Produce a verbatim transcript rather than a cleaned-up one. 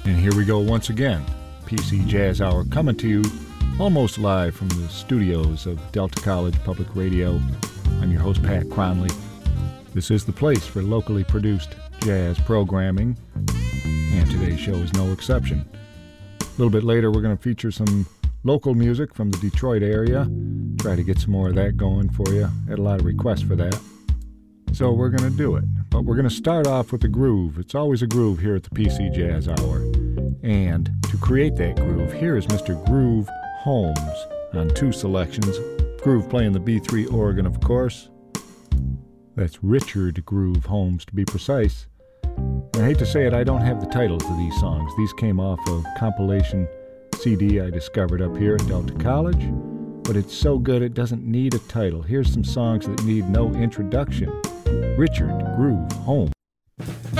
And here we go once again. P C Jazz Hour coming to you almost live from the studios of Delta College Public Radio. I'm your host, Pat Cronley. This is the place for locally produced jazz programming, and today's show is no exception. A little bit later, we're going to feature some local music from the Detroit area. Try to get some more of that going for you. Had a lot of requests for that. So we're going to do it. But we're going to start off with a groove. It's always a groove here at the P C Jazz Hour. And to create that groove, here is Mister Groove Holmes on two selections. Groove playing the B three organ, of course. That's Richard Groove Holmes, to be precise. And I hate to say it, I don't have the titles of these songs. These came off a compilation C D I discovered up here at Delta College. But it's so good it doesn't need a title. Here's some songs that need no introduction. Richard Groove Holmes.